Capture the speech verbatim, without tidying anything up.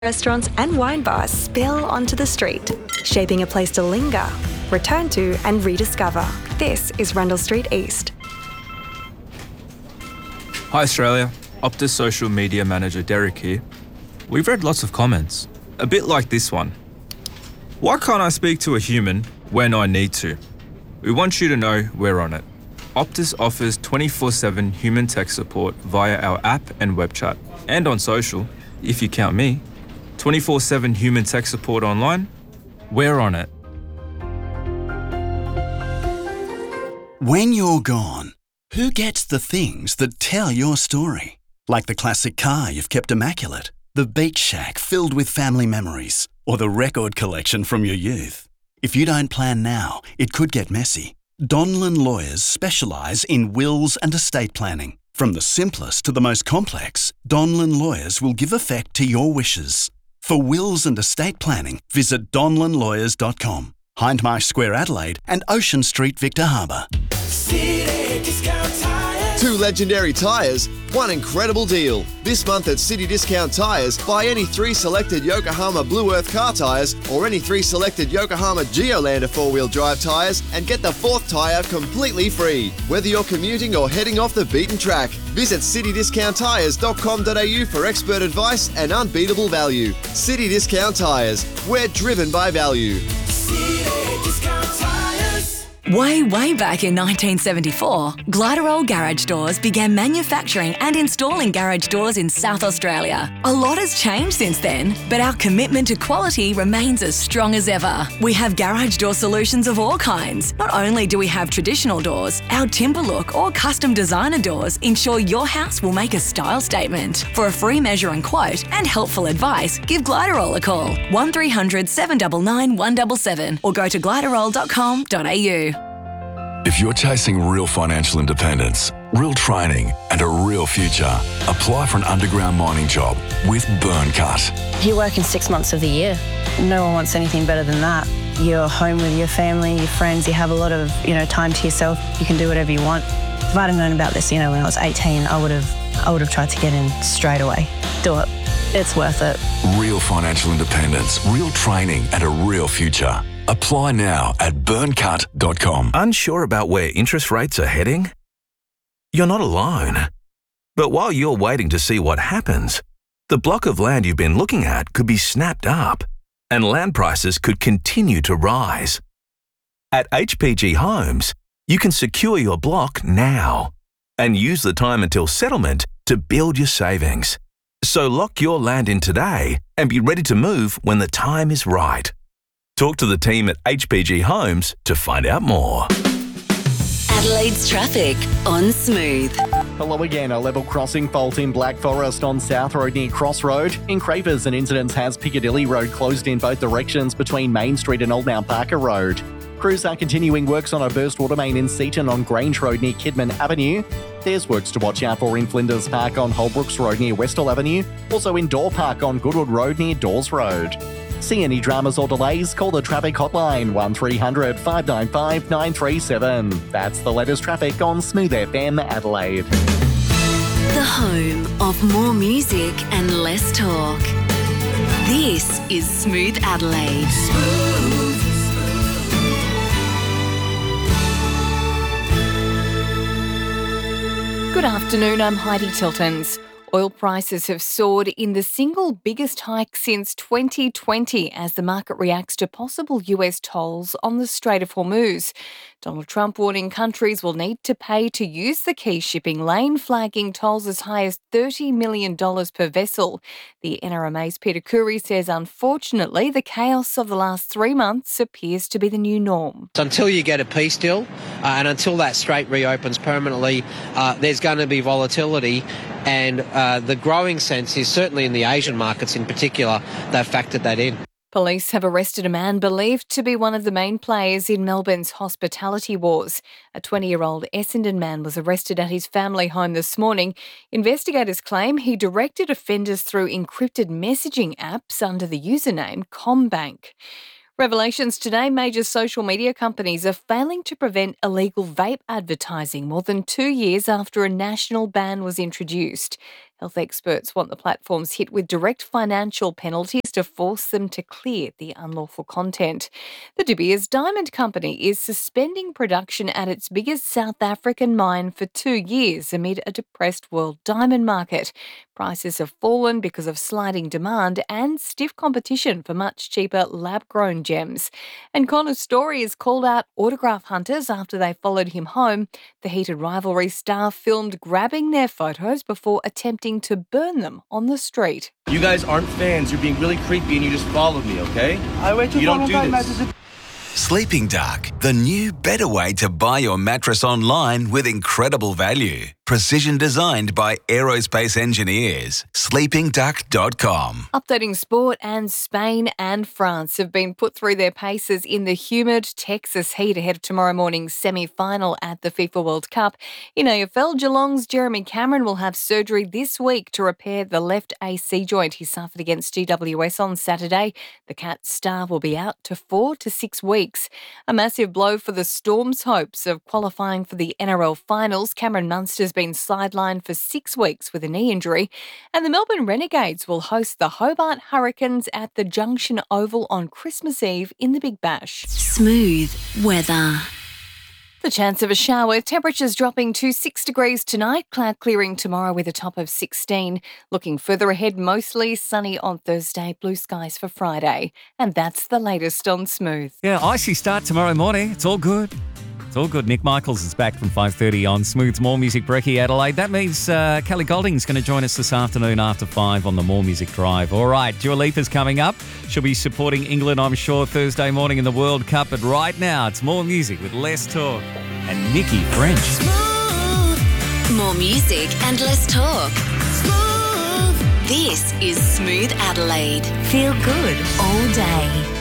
Restaurants and wine bars spill onto the street, shaping a place to linger, return to and rediscover. This is Rundle Street East. Hi Australia, Optus social media manager Derek here. We've read lots of comments, a bit like this one. Why can't I speak to a human when I need to? We want you to know we're on it. Optus offers twenty-four seven human tech support via our app and web chat, and on social, if you count me. twenty-four seven human tech support online, we're on it. When you're gone, who gets the things that tell your story? Like the classic car you've kept immaculate, the beach shack filled with family memories, or the record collection from your youth. If you don't plan now, it could get messy. Donlan Lawyers specialise in wills and estate planning. From the simplest to the most complex, Donlan Lawyers will give effect to your wishes. For wills and estate planning, visit donlan lawyers dot com. Hindmarsh Square, Adelaide, and Ocean Street, Victor Harbour. Two legendary tyres, one incredible deal. This month at City Discount Tyres, buy any three selected Yokohama Blue Earth car tyres or any three selected Yokohama Geolander four-wheel drive tyres and get the fourth tyre completely free. Whether you're commuting or heading off the beaten track, visit city discount tyres dot com dot a u for expert advice and unbeatable value. City Discount Tyres, we're driven by value. Way, way back in nineteen seventy-four, Gliderol Garage Doors began manufacturing and installing garage doors in South Australia. A lot has changed since then, but our commitment to quality remains as strong as ever. We have garage door solutions of all kinds. Not only do we have traditional doors, our timber look or custom designer doors ensure your house will make a style statement. For a free measure and quote and helpful advice, give Gliderol a call, one three hundred seven nine nine one seven seven or go to gliderol dot com dot a u. If you're chasing real financial independence, real training, and a real future, apply for an underground mining job with Burncut. You're working six months of the year. No one wants anything better than that. You're home with your family, your friends, you have a lot of, you know, time to yourself. You can do whatever you want. If I'd have known about this, you know, when I was eighteen, I would have I would have tried to get in straight away. Do it. It's worth it. Real financial independence, real training, and a real future. Apply now at burncut dot com. Unsure about where interest rates are heading? You're not alone. But while you're waiting to see what happens, the block of land you've been looking at could be snapped up and land prices could continue to rise. At H P G Homes, you can secure your block now and use the time until settlement to build your savings. So lock your land in today and be ready to move when the time is right. Talk to the team at H P G Homes to find out more. Adelaide's traffic on Smooth. Hello again, a level crossing fault in Black Forest on South Road near Crossroad. In Cravers, an incident has Piccadilly Road closed in both directions between Main Street and Old Mount Parker Road. Crews are continuing works on a burst water main in Seaton on Grange Road near Kidman Avenue. There's works to watch out for in Flinders Park on Holbrooks Road near Westall Avenue. Also in Door Park on Goodwood Road near Dawes Road. See any dramas or delays? Call the traffic hotline one three hundred five nine five nine three seven. That's the latest traffic on Smooth F M Adelaide. The home of more music and less talk. This is Smooth Adelaide. Smooth. Good afternoon, I'm Heidi Tiltons. Oil prices have soared in the single biggest hike since twenty twenty as the market reacts to possible U S tolls on the Strait of Hormuz. Donald Trump warning countries will need to pay to use the key shipping lane, flagging tolls as high as thirty million dollars per vessel. The N R M A's Peter Khoury says, unfortunately, the chaos of the last three months appears to be the new norm. Until you get a peace deal uh, and until that strait reopens permanently, uh, there's going to be volatility. And uh, the growing sense is certainly in the Asian markets in particular, they've factored that in. Police have arrested a man believed to be one of the main players in Melbourne's hospitality wars. A twenty-year-old Essendon man was arrested at his family home this morning. Investigators claim he directed offenders through encrypted messaging apps under the username CommBank. Revelations today, major social media companies are failing to prevent illegal vape advertising more than two years after a national ban was introduced. Health experts want the platforms hit with direct financial penalties to force them to clear the unlawful content. The De Beers Diamond Company is suspending production at its biggest South African mine for two years amid a depressed world diamond market. Prices have fallen because of sliding demand and stiff competition for much cheaper lab-grown gems. And Connor Story has called out autograph hunters after they followed him home. The heated rivalry star filmed grabbing their photos before attempting to burn them on the street. You guys aren't fans. You're being really creepy and you just followed me, okay? I wait you don't do this. Sleeping Duck, the new, better way to buy your mattress online with incredible value. Precision designed by aerospace engineers. sleeping duck dot com. Updating sport, and Spain and France have been put through their paces in the humid Texas heat ahead of tomorrow morning's semi-final at the FIFA World Cup. In A F L, Geelong's Jeremy Cameron will have surgery this week to repair the left A C joint he suffered against G W S on Saturday. The Cats star will be out to four to six weeks. A massive blow for the Storm's hopes of qualifying for the N R L finals. Cameron Munster's been sidelined for six weeks with a knee injury, and the Melbourne Renegades will host the Hobart Hurricanes at the Junction Oval on Christmas Eve in the Big Bash. Smooth weather. The chance of a shower, temperatures dropping to six degrees tonight, cloud clearing tomorrow with a top of sixteen. Looking further ahead, mostly sunny on Thursday, blue skies for Friday. And that's the latest on Smooth. Yeah, icy start tomorrow morning. It's all good. It's all good. Nick Michaels is back from five thirty on Smooth's More Music Brekkie Adelaide. That means uh, Kelly Golding's going to join us this afternoon after five on the More Music Drive. All right, Dua Lipa's coming up. She'll be supporting England, I'm sure, Thursday morning in the World Cup. But right now, it's more music with less talk and Nikki French. Smooth. More music and less talk. Smooth. This is Smooth Adelaide. Feel good all day.